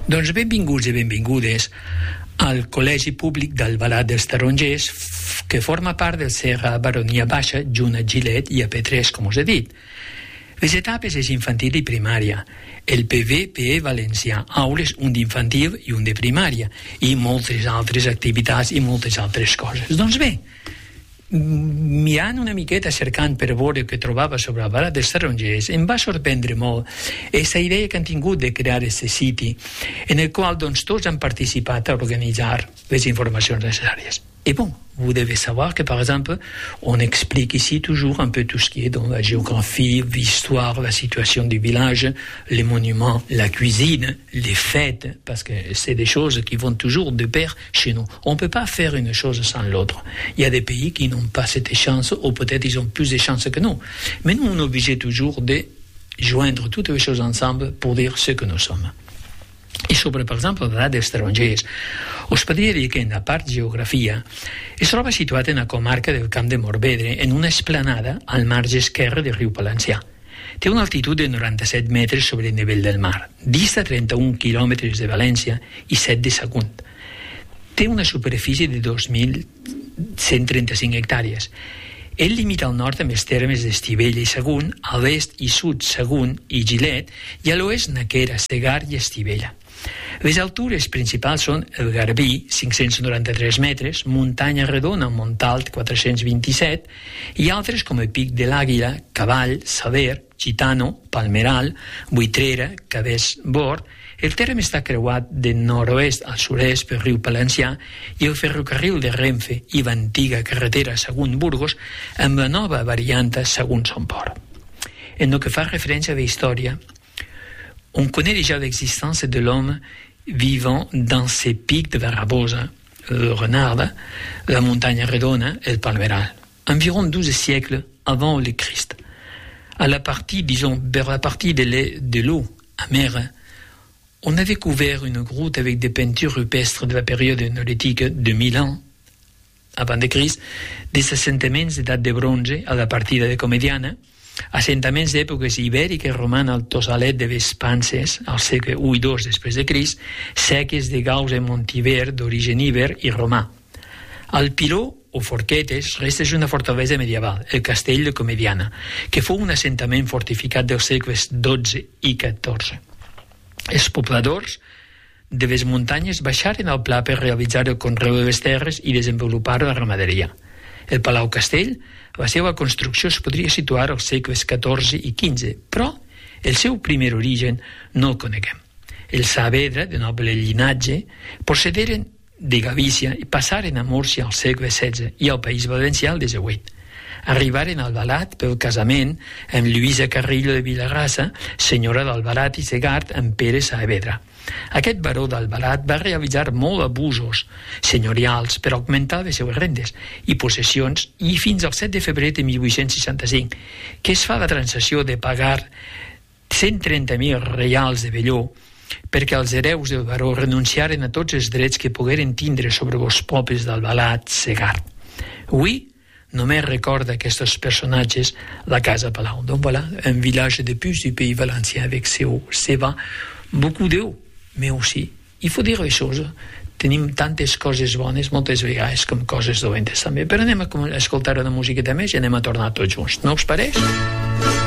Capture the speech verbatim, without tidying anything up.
Doncs benvinguts i benvingudes al Col·legi Públic d'Albalat dels Tarongers, que forma part del Serra Baronia Baixa, junt a Gilet i a P tres, com us he dit. Les etapes és infantil i primària. El P V P E valencià, aules, un d'infantil i un de primària, i moltes altres activitats i moltes altres coses. Doncs bé, mirant una miqueta, cercant per veure què trobava sobre Albalat dels Tarongers, em va sorprendre molt aquesta idea que han tingut de crear aquest siti, en el qual doncs, tots han participat a organitzar les informacions necessàries. Et bon, vous devez savoir que, par exemple, on explique ici toujours un peu tout ce qui est dans la géographie, l'histoire, la situation du village, les monuments, la cuisine, les fêtes, parce que c'est des choses qui vont toujours de pair chez nous. On ne peut pas faire une chose sans l'autre. Il y a des pays qui n'ont pas cette chance, ou peut-être ils ont plus de chance que nous. Mais nous, on est obligé toujours de joindre toutes les choses ensemble pour dire ce que nous sommes. I sobre, per exemple, l'edat dels tarongers, us podria dir que en la part geografia es troba situat en la comarca del Camp de Morvedre, en una esplanada al marge esquerre del riu Palencià. Té una altitud de noranta-set metres sobre el nivell del mar, dista trenta-un quilòmetres de València i set de Sagunt. Té una superfície de dos mil cent trenta-cinc hectàrees. Ell limita al nord amb els termes d'Estivella i Sagunt, a l'est i sud Sagunt i Gilet, i a l'oest Naquera, Segar i Estivella. Les altures principals són el Garbí, cinc-cents noranta-tres metres, Muntanya Redona, Montalt, quatre-cents vint-i-set, i altres com el Pic de l'Àguila, Cavall, Saber, Gitano, Palmeral, Buitrera, Cadès Bord. El terme està creuat de nord-oest al sud-est pel riu Palencià i el ferrocarril de Renfe i l'antiga carretera Sagunt-Burgos amb la nova varianta Sagunt-Somport. En el que fa referència a la història, on connaît déjà l'existence de l'homme vivant dans ces pics de la Rabosa, le Renard, la Montagne Redona et le Palmeral, environ douze siècles avant le Christ. À la partie, disons, vers la partie de l'eau amère, on a découvert une grotte avec des peintures rupestres de la période néolithique de mille ans avant de Christ, des assentaments d'edat de bronze a la partida de Comediana, assentaments d'èpoques ibèrica i romana al Tosalet de Vespances, al segle u i dos després de Crist, seques de Gaus en Montiver d'origen iber i romà. Al Piló, o Forquetes, restes una fortalesa medieval, el castell de Comediana, que fou un assentament fortificat dels segles dotze i catorze. Els pobladors de les muntanyes baixaren al pla per realitzar el conreu de les terres i desenvolupar la ramaderia. El Palau Castell, la seva construcció es podria situar als segles catorze i quinze, però el seu primer origen no el coneguem. Els Saavedra, de noble llinatge, procederen de Galícia i passaren a Múrcia al segle setze i al País Valencià al disset. Arribaren a Albalat pel casament amb Lluïsa Carrillo de Vilagrassa, senyora d'Albalat i Segart, amb Pere Saavedra. Aquest baró d'Albalat va realitzar molt abusos senyorials per augmentar les seves rendes i possessions, i fins al set de febrer de mil vuit-cents seixanta-cinc, que es fa la transacció de pagar cent trenta mil reials de velló perquè els hereus del baró renunciaren a tots els drets que pogueren tindre sobre els pobles d'Albalat, Segart. Avui només recorda aquests personatges la Casa Palau. Donc voilà, un village de plus du pays valencien avec ses hauts, ses bas, beaucoup de hauts, mais aussi, il faut dire les choses, tenim tantes coses bones moltes vegades com coses dolentes també, però anem a escoltar una musiqueta més i anem a tornar tots junts, no us pareix?